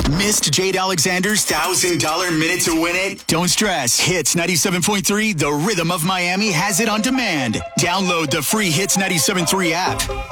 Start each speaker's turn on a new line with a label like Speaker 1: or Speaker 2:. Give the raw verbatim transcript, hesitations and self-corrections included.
Speaker 1: Missed Jade Alexander's one thousand dollars minute to win it? Don't stress. Hits ninety-seven point three, the rhythm of Miami, has it on demand. Download the free Hits ninety-seven point three app.